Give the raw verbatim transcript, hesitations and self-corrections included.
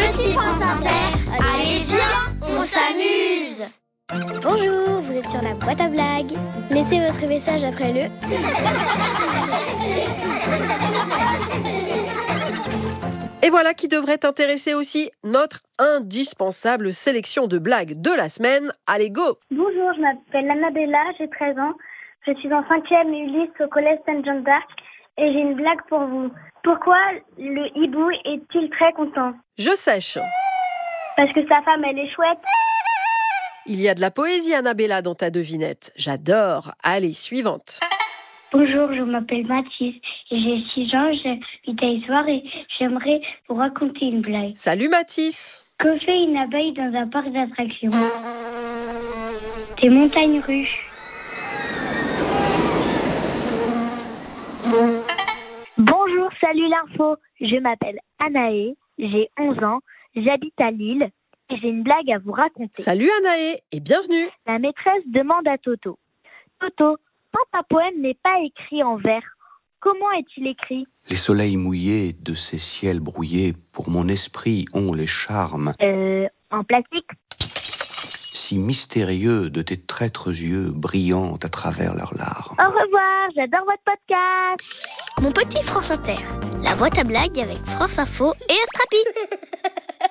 Petit France Inter, allez viens, on s'amuse. Bonjour, vous êtes sur la boîte à blagues. Laissez votre message après le... Et voilà qui devrait intéresser aussi notre indispensable sélection de blagues de la semaine. Allez, go! Bonjour, je m'appelle Annabella, j'ai treize ans. Je suis en cinquième Ulysse au collège Saint-Jean d'Arc et j'ai une blague pour vous. Pourquoi le hibou est-il très content? Je sèche. Parce que sa femme, elle est chouette. Il y a de la poésie, Annabella, dans ta devinette. J'adore. Allez, suivante. Bonjour, je m'appelle Mathis, j'ai six ans, j'habite à Issoire et j'aimerais vous raconter une blague. Salut Mathis. Que fait une abeille dans un parc d'attractions? Des montagnes russes. Bonjour, salut l'info, je m'appelle Anaë, j'ai onze ans, j'habite à Lille et j'ai une blague à vous raconter. Salut Anaë et bienvenue. La maîtresse demande à Toto. Toto, quand un poème n'est pas écrit en vers, comment est-il écrit? Les soleils mouillés de ces ciels brouillés, pour mon esprit ont les charmes Euh, en plastique? si mystérieux de tes traîtres yeux brillant à travers leurs larmes. Au revoir, j'adore votre podcast. Mon petit France Inter, la boîte à blagues avec France Info et Astrapi.